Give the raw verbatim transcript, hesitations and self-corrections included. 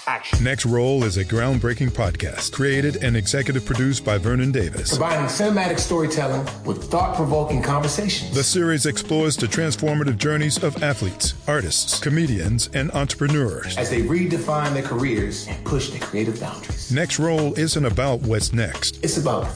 action. Next Roll is a groundbreaking podcast created and executive produced by Vernon Davis. Combining cinematic storytelling with thought-provoking conversations. The series explores the transformative journeys of athletes, artists, comedians, and entrepreneurs as they redefine their careers and push their creative boundaries. Next Roll isn't about what's next. It's about